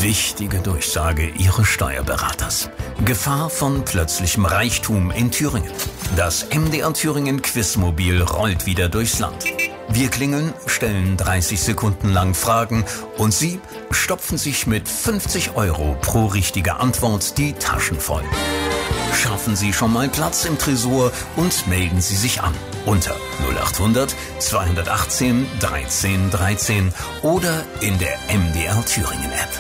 Wichtige Durchsage Ihres Steuerberaters. Gefahr von plötzlichem Reichtum in Thüringen. Das MDR Thüringen Quizmobil rollt wieder durchs Land. Wir klingeln, stellen 30 Sekunden lang Fragen und Sie stopfen sich mit 50 € pro richtige Antwort die Taschen voll. Schaffen Sie schon mal Platz im Tresor und melden Sie sich an unter 0800 218 13 13 oder in der MDR Thüringen App.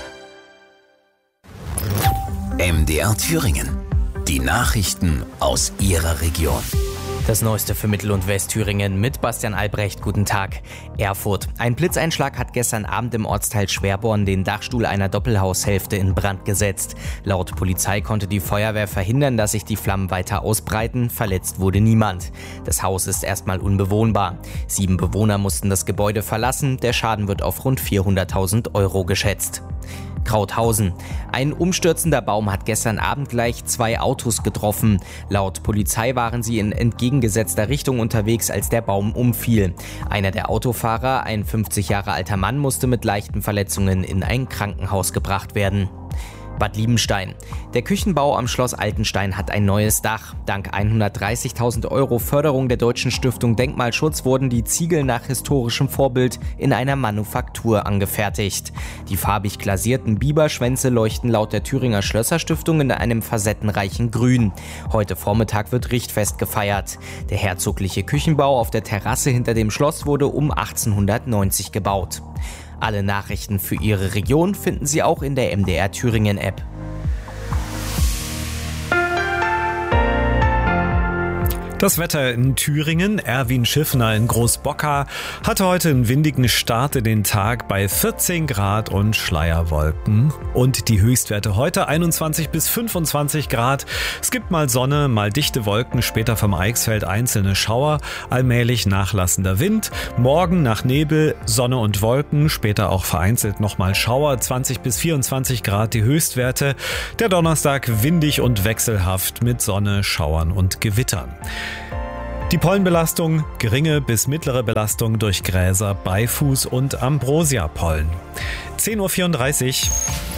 MDR Thüringen. Die Nachrichten aus Ihrer Region. Das Neueste für Mittel- und Westthüringen mit Bastian Albrecht. Guten Tag. Erfurt. Ein Blitzeinschlag hat gestern Abend im Ortsteil Schwerborn den Dachstuhl einer Doppelhaushälfte in Brand gesetzt. Laut Polizei konnte die Feuerwehr verhindern, dass sich die Flammen weiter ausbreiten. Verletzt wurde niemand. Das Haus ist erstmal unbewohnbar. 7 Bewohner mussten das Gebäude verlassen. Der Schaden wird auf rund 400.000 € geschätzt. Krauthausen. Ein umstürzender Baum hat gestern Abend gleich 2 Autos getroffen. Laut Polizei waren sie in entgegengesetzter Richtung unterwegs, als der Baum umfiel. Einer der Autofahrer, ein 50 Jahre alter Mann, musste mit leichten Verletzungen in ein Krankenhaus gebracht werden. Bad Liebenstein. Der Küchenbau am Schloss Altenstein hat ein neues Dach. Dank 130.000 € Förderung der Deutschen Stiftung Denkmalschutz wurden die Ziegel nach historischem Vorbild in einer Manufaktur angefertigt. Die farbig glasierten Biberschwänze leuchten laut der Thüringer Schlösserstiftung in einem facettenreichen Grün. Heute Vormittag wird Richtfest gefeiert. Der herzogliche Küchenbau auf der Terrasse hinter dem Schloss wurde um 1890 gebaut. Alle Nachrichten für Ihre Region finden Sie auch in der MDR Thüringen App. Das Wetter in Thüringen. Erwin Schiffner in Großbockar hatte heute einen windigen Start in den Tag bei 14 Grad und Schleierwolken. Und die Höchstwerte heute 21 bis 25 Grad. Es gibt mal Sonne, mal dichte Wolken, später vom Eichsfeld einzelne Schauer, allmählich nachlassender Wind. Morgen nach Nebel, Sonne und Wolken, später auch vereinzelt nochmal Schauer, 20 bis 24 Grad die Höchstwerte. Der Donnerstag windig und wechselhaft mit Sonne, Schauern und Gewittern. Die Pollenbelastung, geringe bis mittlere Belastung durch Gräser, Beifuß und Ambrosia-Pollen. 10:34 Uhr.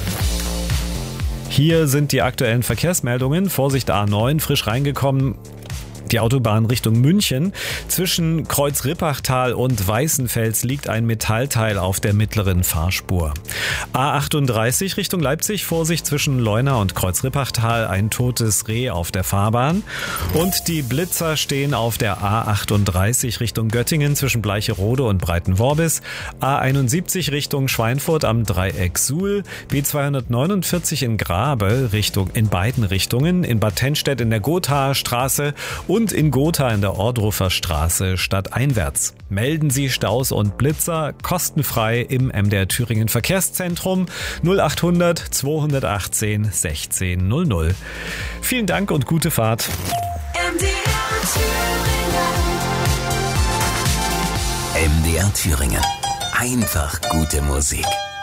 Hier sind die aktuellen Verkehrsmeldungen. Vorsicht A9, frisch reingekommen. Die Autobahn Richtung München. Zwischen Kreuz-Rippachtal und Weißenfels liegt ein Metallteil auf der mittleren Fahrspur. A38 Richtung Leipzig. Vorsicht zwischen Leuna und Kreuz-Rippachtal. Ein totes Reh auf der Fahrbahn. Und die Blitzer stehen auf der A38 Richtung Göttingen zwischen Bleicherode und Breitenworbis. A71 Richtung Schweinfurt am Dreieck Suhl. B249 in Grabe in beiden Richtungen. In Bad Tennstedt in der Gothaer Straße und in Gotha in der Ordrufer Straße stadteinwärts. Melden Sie Staus und Blitzer kostenfrei im MDR Thüringen Verkehrszentrum 0800 218 1600. Vielen Dank und gute Fahrt. MDR Thüringen. Einfach gute Musik.